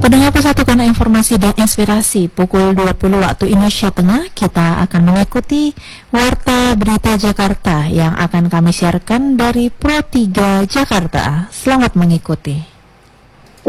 Pendengar Persatukan Informasi dan Inspirasi, pukul 20 waktu Indonesia Tengah, kita akan mengikuti Warta Berita Jakarta yang akan kami siarkan dari Pro 3 Jakarta. Selamat mengikuti.